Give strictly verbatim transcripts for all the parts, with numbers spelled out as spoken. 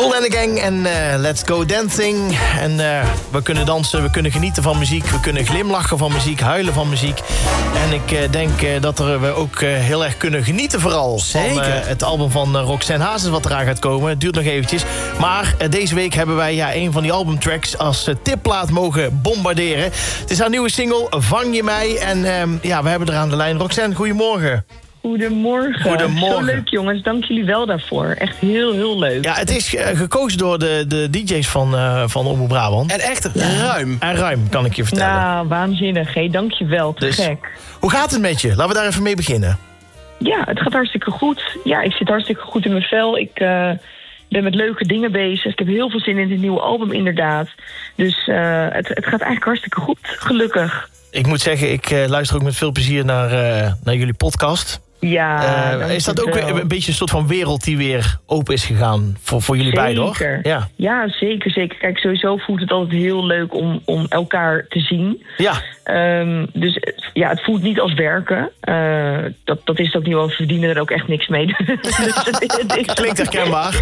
Kool and the Gang en uh, Let's Go Dancing. En uh, we kunnen dansen, we kunnen genieten van muziek... we kunnen glimlachen van muziek, huilen van muziek. En ik uh, denk uh, dat er, we ook uh, heel erg kunnen genieten vooral... Zeker. van uh, het album van uh, Roxanne Hazes wat eraan gaat komen. Het duurt nog eventjes. Maar uh, deze week hebben wij ja, een van die albumtracks als uh, tipplaat mogen bombarderen. Het is haar nieuwe single, Vang je mij. En uh, ja, we hebben er aan de lijn. Roxanne, goedemorgen. Goedemorgen. Goedemorgen. Zo leuk, jongens. Dank jullie wel daarvoor. Echt heel, heel leuk. Ja, het is uh, gekozen door de, de D J's van, uh, van Omroep Brabant. En echt ruim. En ruim, kan ik je vertellen. Nou, waanzinnig. Hey, dank je wel. Te Dus, gek. Hoe gaat het met je? Laten we daar even mee beginnen. Ja, het gaat hartstikke goed. Ja, ik zit hartstikke goed in mijn vel. Ik uh, ben met leuke dingen bezig. Ik heb heel veel zin in het nieuwe album, inderdaad. Dus uh, het, het gaat eigenlijk hartstikke goed, gelukkig. Ik moet zeggen, ik uh, luister ook met veel plezier naar, uh, naar jullie podcast. Ja, uh, is dat ook weer een beetje een soort van wereld die weer open is gegaan voor, voor jullie beiden, hoor? Ja. ja, zeker, zeker. Kijk, sowieso voelt het altijd heel leuk om, om elkaar te zien. Ja. Um, dus ja, het voelt niet als werken. Uh, dat, dat is het ook niet, want we verdienen er ook echt niks mee. Dus het is klinkt herkenbaar.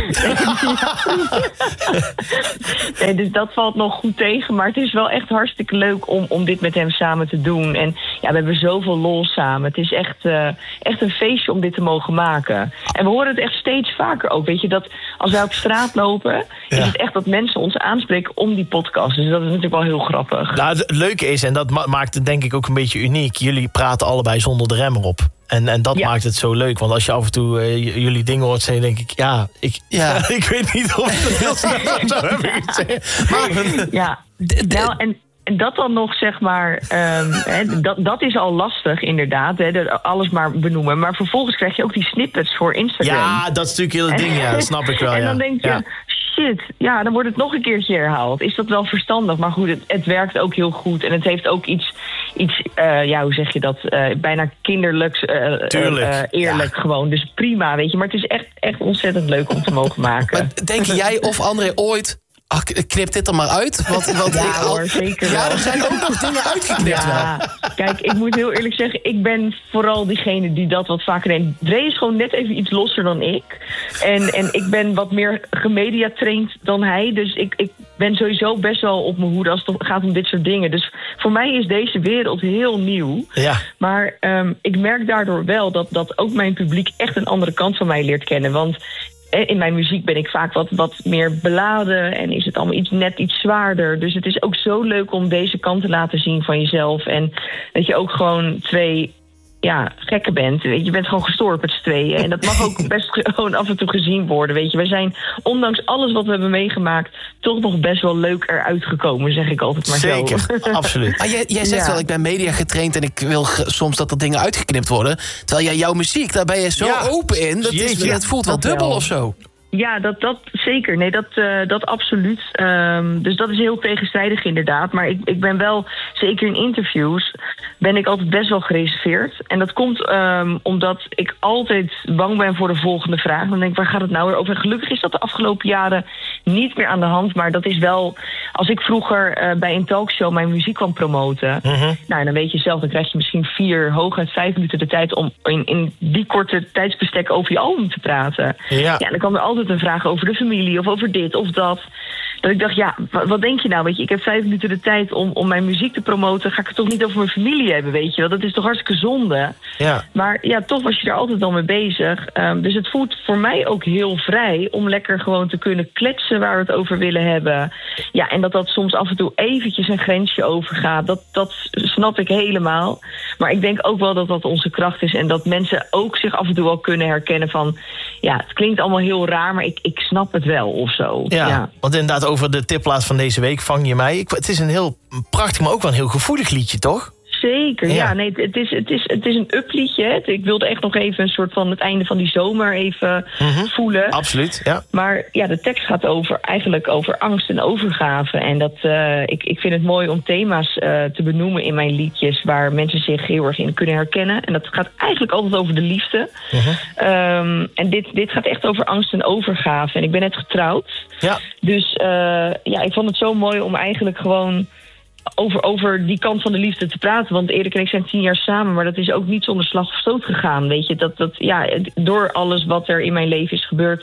Nee, dus dat valt nog goed tegen. Maar het is wel echt hartstikke leuk om, om dit met hem samen te doen. En ja, we hebben zoveel lol samen. Het is echt, uh, echt een feestje om dit te mogen maken. En we horen het echt steeds vaker ook. Weet je, dat als wij op straat lopen, ja. is het echt dat mensen ons aanspreken om die podcast. Dus dat is natuurlijk wel heel grappig. Nou, het leuke is, en dat ma- maakt het denk ik ook een beetje uniek, jullie praten allebei zonder de rem erop. En, en dat ja. maakt het zo leuk. Want als je af en toe uh, j- jullie dingen hoort zeggen, denk ik... ja, ik, ja. ik weet niet of ik het heel snel zou hebben gezegd. Maar, ja, nou, en... En dat dan nog, zeg maar, um, he, dat, dat is al lastig inderdaad, he, alles maar benoemen. Maar vervolgens krijg je ook die snippets voor Instagram. Ja, dat is natuurlijk heel het ding, ja, dat snap ik wel. En dan ja. denk je, ja. shit, ja, dan wordt het nog een keertje herhaald. Is dat wel verstandig? Maar goed, het, het werkt ook heel goed. En het heeft ook iets, iets uh, ja, hoe zeg je dat, uh, bijna kinderlijks, uh, Tuurlijk. Uh, eerlijk ja. gewoon. Dus prima, weet je. Maar het is echt, echt ontzettend leuk om te mogen maken. Maar denk jij of André ooit... Ach, knip dit er maar uit. Want, want ja, ik al... hoor, zeker ja, wel. er zijn ook nog dingen uitgeknipt. Ja, kijk, ik moet heel eerlijk zeggen, ik ben vooral diegene die dat wat vaker deed. Dre is gewoon net even iets losser dan ik. En, en ik ben wat meer gemediatraind dan hij. Dus ik, ik ben sowieso best wel op mijn hoede als het gaat om dit soort dingen. Dus voor mij is deze wereld heel nieuw. Ja. Maar um, ik merk daardoor wel dat, dat ook mijn publiek echt een andere kant van mij leert kennen. Want in mijn muziek ben ik vaak wat, wat meer beladen en is het allemaal iets, net iets zwaarder. Dus het is ook zo leuk om deze kant te laten zien van jezelf. En dat je ook gewoon twee ja, gekken bent. Weet je, je bent gewoon gestoord met z'n tweeën. En dat mag ook best gewoon af en toe gezien worden. Weet je, wij zijn, ondanks alles wat we hebben meegemaakt, toch nog best wel leuk eruit gekomen, zeg ik altijd maar Zeker, zo. Zeker, absoluut. Maar jij, jij zegt ja. wel, ik ben media getraind en ik wil g- soms dat er dingen uitgeknipt worden. Terwijl jij jouw muziek, daar ben je zo ja. open in. Dat, is, dat voelt wel dubbel of zo. Ja, dat, dat zeker. Nee, dat, uh, dat absoluut. Um, dus dat is heel tegenstrijdig inderdaad. Maar ik, ik ben wel, zeker in interviews, ben ik altijd best wel gereserveerd. En dat komt um, omdat ik altijd bang ben voor de volgende vraag. Dan denk ik, waar gaat het nou weer over? En gelukkig is dat de afgelopen jaren niet meer aan de hand. Maar dat is wel, als ik vroeger uh, bij een talkshow mijn muziek kwam promoten. Mm-hmm. Nou, dan weet je zelf, dan krijg je misschien vier, hooguit vijf minuten de tijd om in, in die korte tijdsbestek over je album te praten. Ja, ja dan kwam er altijd een vraag over de familie of over dit of dat. Dat ik dacht, ja, wat, wat denk je nou? Weet je, ik heb vijf minuten de tijd om, om mijn muziek te promoten. Ga ik het toch niet over mijn familie hebben, weet je wel? Dat is toch hartstikke zonde? Ja. Maar ja, toch was je er altijd al mee bezig. Um, dus het voelt voor mij ook heel vrij om lekker gewoon te kunnen kletsen waar we het over willen hebben. Ja, en dat dat soms af en toe eventjes een grensje overgaat. Dat, dat snap ik helemaal. Maar ik denk ook wel dat dat onze kracht is. En dat mensen ook zich af en toe wel kunnen herkennen van, ja, het klinkt allemaal heel raar, maar ik, ik snap het wel of zo. Ja, ja. Want inderdaad over de tipplaat van deze week, Vang je mij. Ik, het is een heel prachtig, maar ook wel een heel gevoelig liedje, toch? Zeker, ja. ja nee, het, is, het, is, het is een upliedje. Ik wilde echt nog even een soort van het einde van die zomer even mm-hmm. voelen. Absoluut, ja. Maar ja, de tekst gaat over, eigenlijk over angst en overgave. En dat, uh, ik, ik vind het mooi om thema's uh, te benoemen in mijn liedjes waar mensen zich heel erg in kunnen herkennen. En dat gaat eigenlijk altijd over de liefde. Mm-hmm. Um, en dit, dit gaat echt over angst en overgave. En ik ben net getrouwd. Ja. Dus uh, ja, ik vond het zo mooi om eigenlijk gewoon Over, over die kant van de liefde te praten. Want Erik en ik zijn tien jaar samen, maar dat is ook niet zonder slag of stoot gegaan. Weet je, dat, dat ja, door alles wat er in mijn leven is gebeurd,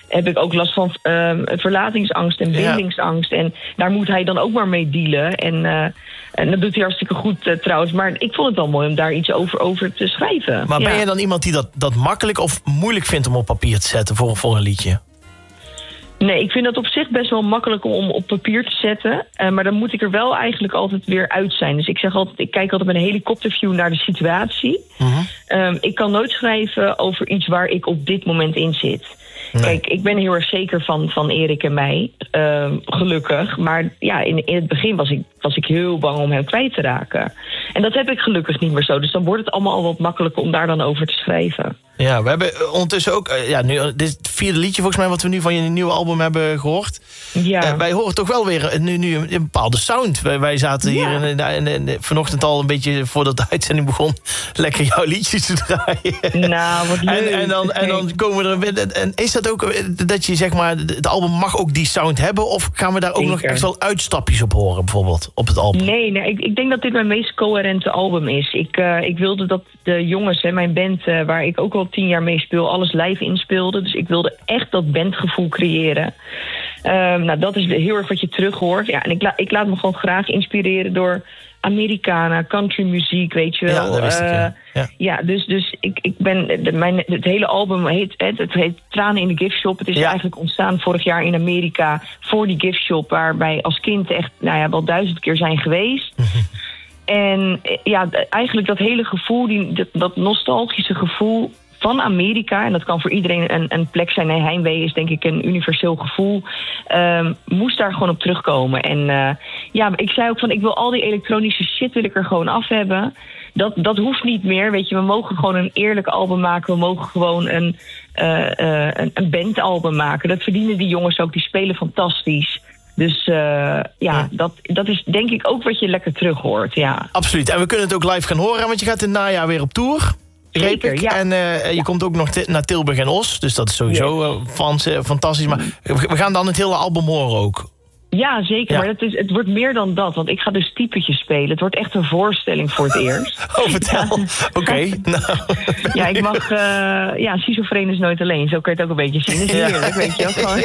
heb ik ook last van uh, verlatingsangst en bindingsangst. Ja. En daar moet hij dan ook maar mee dealen. En, uh, en dat doet hij hartstikke goed uh, trouwens. Maar ik vond het wel mooi om daar iets over, over te schrijven. Maar ben ja. je dan iemand die dat, dat makkelijk of moeilijk vindt om op papier te zetten voor, voor een liedje? Nee, ik vind dat op zich best wel makkelijk om op papier te zetten. Uh, maar dan moet ik er wel eigenlijk altijd weer uit zijn. Dus ik zeg altijd, ik kijk altijd met een helikopterview naar de situatie. Uh-huh. Um, ik kan nooit schrijven over iets waar ik op dit moment in zit. Nee. Kijk, ik ben heel erg zeker van, van Erik en mij. Uh, gelukkig. Maar ja, in, in het begin was ik, was ik heel bang om hem kwijt te raken. En dat heb ik gelukkig niet meer zo. Dus dan wordt het allemaal al wat makkelijker om daar dan over te schrijven. Ja, we hebben ondertussen ook... Uh, ja, nu, dit is het vierde liedje volgens mij wat we nu van je nieuwe album hebben gehoord. Ja. Uh, wij horen toch wel weer nu, nu een bepaalde sound. Wij, wij zaten hier ja. in, in, in, in, vanochtend al een beetje voordat de uitzending begon... lekker jouw liedjes te draaien. Nou, wat leuk. En, en, dan, en dan komen we er... En is dat ook dat je zeg maar... het album mag ook die sound hebben? Of gaan we daar ook Zeker. nog echt wel uitstapjes op horen bijvoorbeeld op het album? Nee, nee ik, ik denk dat dit mijn meest coherente album is. Ik, uh, ik wilde dat de jongens, hè, mijn band... Uh, waar ik ook al tien jaar mee speel, alles live inspeelde. Dus ik wilde echt dat bandgevoel creëren. Um, nou, dat is heel erg wat je terug hoort. Ja, en ik, la- ik laat me gewoon graag inspireren door Americana, country muziek, weet je wel. Ja, dat wist ik, ja. Uh, ja. ja, dus, dus ik, ik ben... De, mijn, het hele album heet, het heet Tranen in de Gift Shop. Het is ja. eigenlijk ontstaan vorig jaar in Amerika voor die gift shop, waar wij als kind echt, nou ja, wel duizend keer zijn geweest. En ja, eigenlijk dat hele gevoel, die, dat, dat nostalgische gevoel van Amerika, en dat kan voor iedereen een, een plek zijn. Nee, heimwee is denk ik een universeel gevoel. Um, moest daar gewoon op terugkomen. En uh, ja, ik zei ook van, ik wil al die elektronische shit wil ik er gewoon af hebben. Dat, dat hoeft niet meer, weet je. We mogen gewoon een eerlijk album maken. We mogen gewoon een, uh, uh, een, een bandalbum maken. Dat verdienen die jongens ook. Die spelen fantastisch. Dus uh, ja, ja. Dat, dat is denk ik ook wat je lekker terug hoort, ja. Absoluut. En we kunnen het ook live gaan horen, want je gaat in het najaar weer op tour. Zeker, ja. En uh, je ja. komt ook nog te, naar Tilburg en Os. Dus dat is sowieso uh, fans, uh, fantastisch. Maar we gaan dan het hele album horen ook. Ja, zeker. Ja. Maar het, is, het wordt meer dan dat. Want ik ga dus typetjes spelen. Het wordt echt een voorstelling voor het eerst. Oh, vertel. Ja. Oké. Okay. Nou, ja, ik mag... Uh, ja, schizofreen is nooit alleen. Zo kan je het ook een beetje zien. Dat is heerlijk, ja. weet je wel. Gewoon,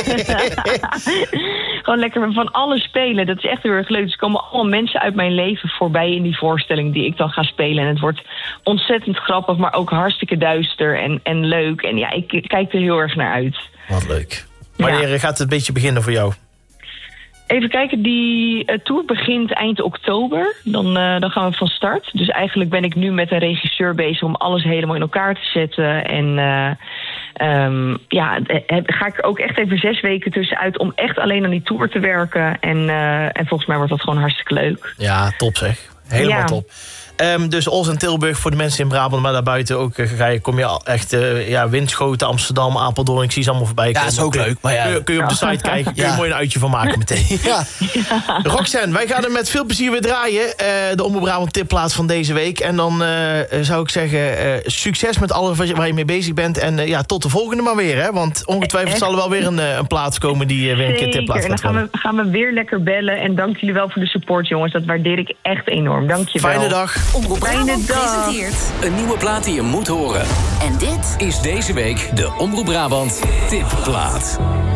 gewoon lekker van alles spelen. Dat is echt heel erg leuk. Dus er komen allemaal mensen uit mijn leven voorbij in die voorstelling die ik dan ga spelen. En het wordt ontzettend grappig, maar ook hartstikke duister en, en leuk. En ja, ik, ik kijk er heel erg naar uit. Wat leuk. Wanneer ja. gaat het een beetje beginnen voor jou? Even kijken, die uh, tour begint eind oktober. Dan, uh, dan gaan we van start. Dus eigenlijk ben ik nu met een regisseur bezig om alles helemaal in elkaar te zetten. En uh, um, ja, heb, ga ik er ook echt even zes weken tussenuit om echt alleen aan die tour te werken. En, uh, en volgens mij wordt dat gewoon hartstikke leuk. Ja, top zeg. Helemaal ja. top. Um, dus Os en Tilburg voor de mensen in Brabant, maar daarbuiten ook uh, ga je, kom je echt uh, ja, Winschoten, Amsterdam, Apeldoorn, ik zie ze allemaal voorbij komen. Ja, dat is ook leuk. Maar ja. kun, je, kun je op de site kijken, kun je ja. mooi een uitje van maken meteen. Ja. Ja. Roxanne, wij gaan er met veel plezier weer draaien. Uh, de Omroep Brabant tipplaat van deze week. En dan uh, zou ik zeggen, uh, succes met alles waar je mee bezig bent. En uh, ja, tot de volgende maar weer, hè? Want ongetwijfeld echt? zal er wel weer een, uh, een plaats komen die uh, weer een keer tipplaat gaat worden. En dan gaan we, gaan we weer lekker bellen. En dank jullie wel voor de support, jongens. Dat waardeer ik echt enorm. Dank je wel. Fijne dag. Omroep Brabant presenteert een nieuwe plaat die je moet horen. En dit is deze week de Omroep Brabant tipplaat.